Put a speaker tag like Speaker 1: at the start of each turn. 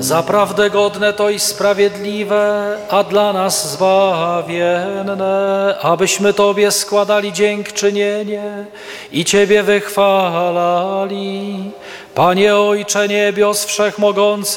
Speaker 1: Zaprawdę godne to i sprawiedliwe, a dla nas zbawienne, abyśmy Tobie składali dziękczynienie i Ciebie wychwalali. Panie Ojcze niebios wszechmogący,